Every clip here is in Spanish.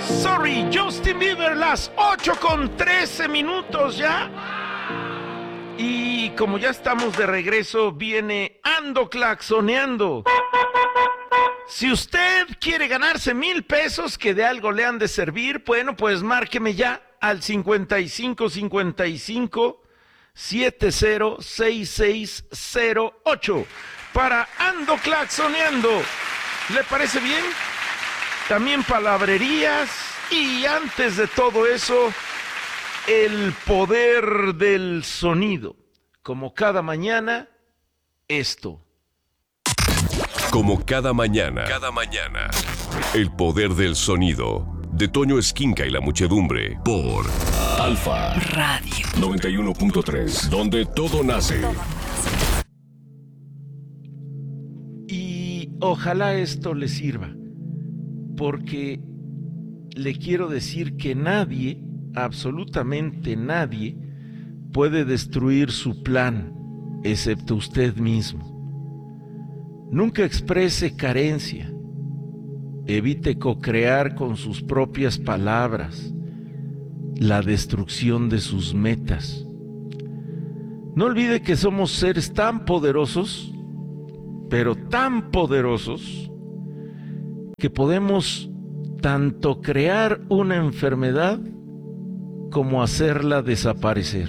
Sorry, Justin Bieber, las 8:13 ya. Y como ya estamos de regreso, viene Ando Claxoneando. Si usted quiere ganarse 1,000 pesos que de algo le han de servir, bueno, pues márqueme ya al 5555 706608 para Ando Claxoneando. ¿Le parece bien? También palabrerías y antes de todo eso, el poder del sonido. Como cada mañana, esto. Como cada mañana, el poder del sonido de Toño Esquinca y la muchedumbre por Alfa Radio 91.3, donde todo nace. Y ojalá esto le sirva, porque le quiero decir que nadie, absolutamente nadie, puede destruir su plan, excepto usted mismo. Nunca exprese carencia. Evite co-crear con sus propias palabras la destrucción de sus metas. No olvide que somos seres tan poderosos, pero tan poderosos, que podemos tanto crear una enfermedad como hacerla desaparecer.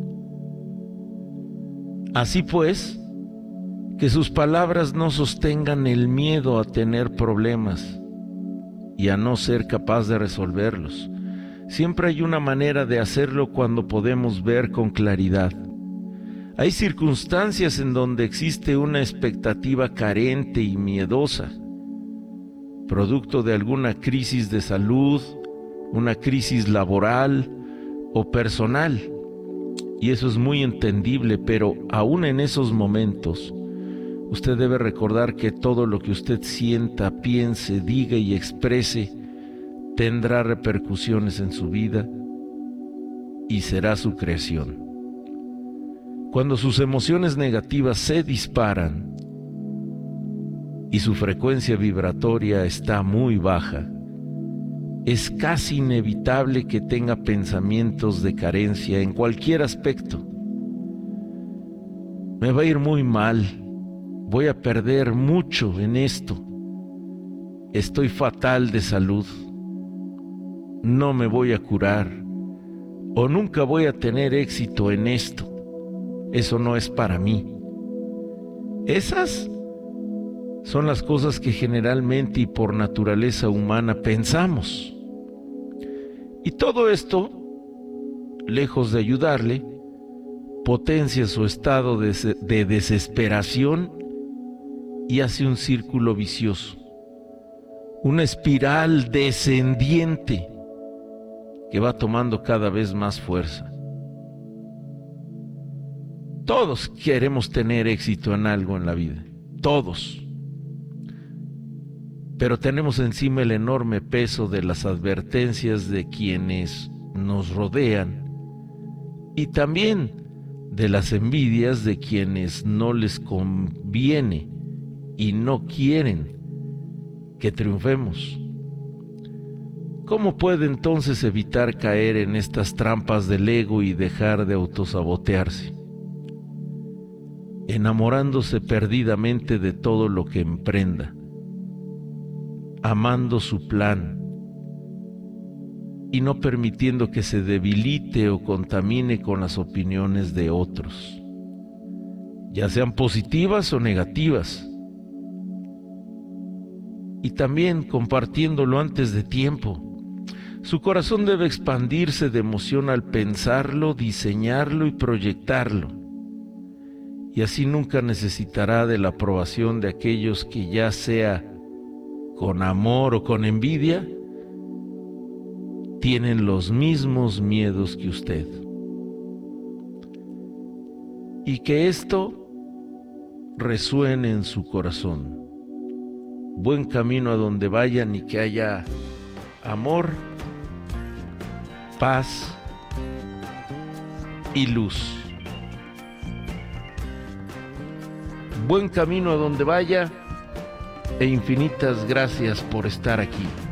Así pues, que sus palabras no sostengan el miedo a tener problemas y a no ser capaz de resolverlos. Siempre hay una manera de hacerlo cuando podemos ver con claridad. Hay circunstancias en donde existe una expectativa carente y miedosa, producto de alguna crisis de salud, una crisis laboral o personal. Y eso es muy entendible, pero aún en esos momentos, usted debe recordar que todo lo que usted sienta, piense, diga y exprese tendrá repercusiones en su vida y será su creación. Cuando sus emociones negativas se disparan y su frecuencia vibratoria está muy baja, es casi inevitable que tenga pensamientos de carencia en cualquier aspecto. Me va a ir muy mal, voy a perder mucho en esto, estoy fatal de salud, no me voy a curar o nunca voy a tener éxito en esto, eso no es para mí. Esas son las cosas que generalmente y por naturaleza humana pensamos. Y todo esto, lejos de ayudarle, potencia su estado de desesperación y hace un círculo vicioso, una espiral descendiente que va tomando cada vez más fuerza. Todos queremos tener éxito en algo en la vida, todos. Pero tenemos encima el enorme peso de las advertencias de quienes nos rodean y también de las envidias de quienes no les conviene y no quieren que triunfemos. ¿Cómo puede entonces evitar caer en estas trampas del ego y dejar de autosabotearse? Enamorándose perdidamente de todo lo que emprenda, amando su plan y no permitiendo que se debilite o contamine con las opiniones de otros, ya sean positivas o negativas, y también compartiéndolo antes de tiempo. Su corazón debe expandirse de emoción al pensarlo, diseñarlo y proyectarlo, y así nunca necesitará de la aprobación de aquellos que, ya sea con amor o con envidia, tienen los mismos miedos que usted. Y que esto resuene en su corazón. Buen camino a donde vayan y que haya amor, paz y luz. Buen camino a donde vaya e infinitas gracias por estar aquí.